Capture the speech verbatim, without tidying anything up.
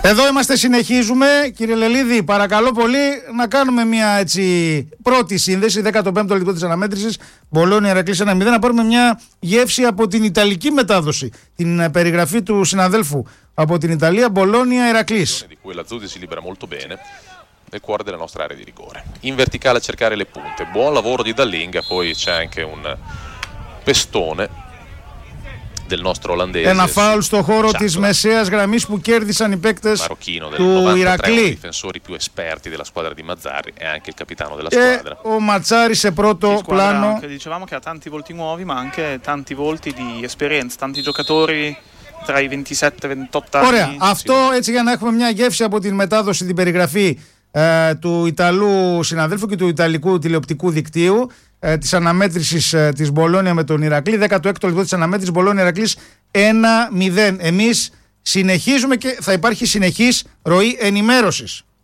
Εδώ είμαστε, συνεχίζουμε. Κύριε Λελίδη, παρακαλώ πολύ να κάνουμε μια έτσι πρώτη σύνδεση. δέκατο πέμπτο λεπτό της αναμέτρησης. Μπολόνια Ηρακλής ένα μηδέν. Να πάρουμε μια γεύση από την Ιταλική μετάδοση. Την περιγραφή του συναδέλφου από την Ιταλία. Μπολόνια Ηρακλής. Nel cuore della nostra area di rigore. In verticale a cercare le punte. Buon lavoro di Dallinga, poi c'è anche un pestone del nostro olandese. Ένα φάουλ στο χώρο της μεσαίας γραμμής που κέρδισαν οι παίκτες του Ηρακλή. difensori più esperti della squadra di Mazzarri e anche il capitano della Και squadra. ο Ματζάρη σε πρώτο πλάνο. Dicevamo che ha tanti volti nuovi, ma anche tanti volti di esperienza, tanti giocatori tra i ventisette ventotto anni. Ωραία. Αυτό έτσι για να έχουμε μια γεύση από την μετάδοση, την περιγραφή ε, του Ιταλού συναδέλφου και του Ιταλικού τηλεοπτικού δικτύου ε, της αναμέτρησης ε, της Μπολόνια με τον Ηρακλή. δέκατο έκτο λεπτό της αναμέτρησης Μπολόνια Ηρακλής ένα μηδέν. Εμείς συνεχίζουμε και θα υπάρχει συνεχής ροή ενημέρωσης.